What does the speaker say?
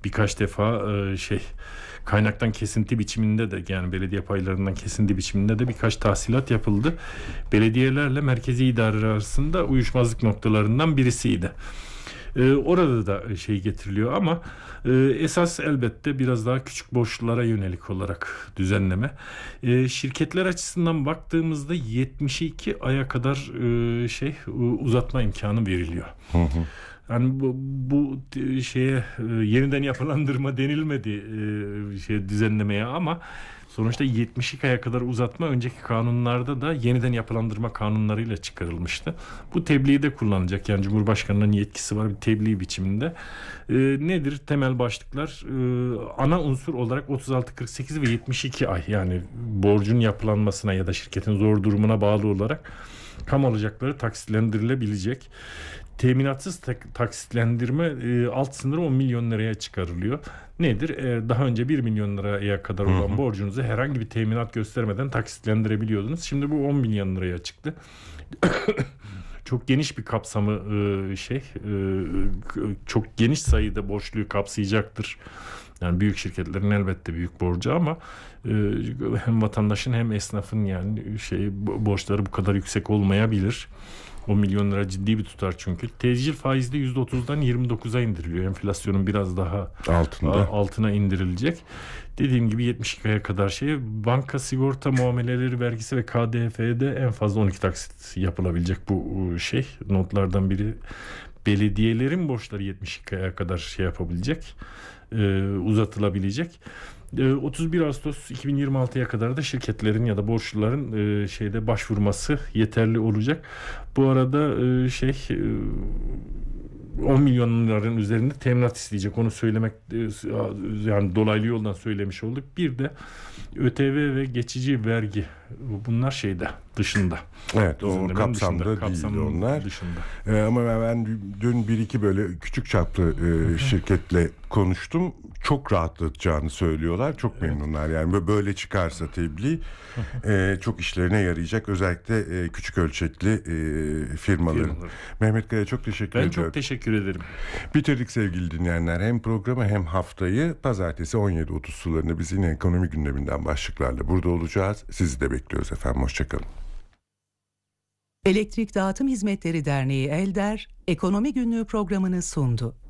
birkaç defa kaynaktan kesinti biçiminde de, yani belediye paylarından kesinti biçiminde de birkaç tahsilat yapıldı. Belediyelerle merkezi idare arasında uyuşmazlık noktalarından birisiydi. Orada da getiriliyor ama esas elbette biraz daha küçük borçlulara yönelik olarak düzenleme. Şirketler açısından baktığımızda 72 aya kadar uzatma imkanı veriliyor. Hı hı. Yani bu yeniden yapılandırma denilmedi düzenlemeye ama sonuçta 72 aya kadar uzatma önceki kanunlarda da yeniden yapılandırma kanunlarıyla çıkarılmıştı. Bu tebliği de kullanacak. Yani Cumhurbaşkanı'nın yetkisi var bir tebliğ biçiminde. Nedir temel başlıklar? Ana unsur olarak 36, 48 ve 72 ay, yani borcun yapılanmasına ya da şirketin zor durumuna bağlı olarak kamu alacakları taksitlendirilebilecek. Teminatsız taksitlendirme alt sınırı 10 milyon liraya çıkarılıyor. Nedir? Daha önce 1 milyon liraya kadar olan borcunuzu herhangi bir teminat göstermeden taksitlendirebiliyordunuz. Şimdi bu 10 milyon liraya çıktı. Çok geniş bir kapsamı çok geniş sayıda borçluyu kapsayacaktır. Yani büyük şirketlerin elbette büyük borcu ama hem vatandaşın hem esnafın yani borçları bu kadar yüksek olmayabilir. 10 milyon lira ciddi bir tutar çünkü. Tecil faizde %30'dan 29'a indiriliyor. Enflasyonun biraz daha altına indirilecek. Dediğim gibi 72 aya kadar banka sigorta muameleleri vergisi ve KDV'de en fazla 12 taksit yapılabilecek bu notlardan biri. Belediyelerin borçları 72 aya kadar yapabilecek, uzatılabilecek. 31 Ağustos 2026'ya kadar da şirketlerin ya da borçluların başvurması yeterli olacak. Bu arada 10 milyon liranın üzerinde teminat isteyecek. Onu söylemek yani dolaylı yoldan söylemiş olduk. Bir de ÖTV ve geçici vergi, bunlar dışında. Evet, o kapsamda değil onlar. Dışında. Ama ben dün bir iki böyle küçük çaplı şirketle konuştum. Çok rahatlatacağını söylüyorlar. Çok memnunlar. Yani böyle çıkarsa tebliğ çok işlerine yarayacak. Özellikle küçük ölçekli firmaların. Mehmet Kaya, çok teşekkür ederim. Ben çok teşekkür ederim. Bitirdik sevgili dinleyenler. Hem programı hem haftayı. Pazartesi 17.30 sularında biz yine ekonomi gündeminden başlıklarla burada olacağız. Sizi de bekliyoruz efendim. Hoşçakalın. Elektrik Dağıtım Hizmetleri Derneği ELDER, Ekonomi Günlüğü programını sundu.